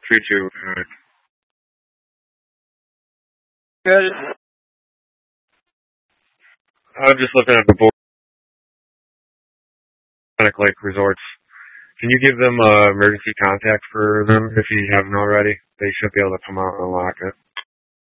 treat you. Yeah, I'm just looking at the board. Lake Resorts. Can you give them emergency contact for them if you haven't already? They should be able to come out and unlock it.